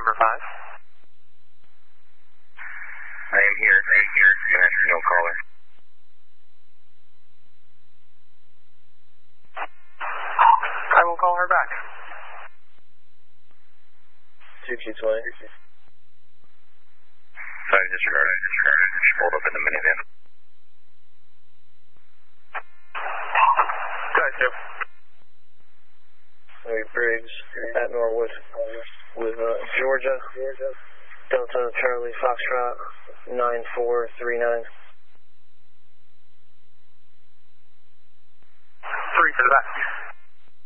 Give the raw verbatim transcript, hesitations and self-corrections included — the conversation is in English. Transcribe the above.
November five. I am here. I am here. No caller. I will call her back. two Q twenty. Sorry, disregard it. Disregard it. Just pulled up in the minivan. Guys, Joe. Wait, Briggs at Norwood with uh, Georgia. Delta Charlie Foxtrot nine four three nine. Three for the back.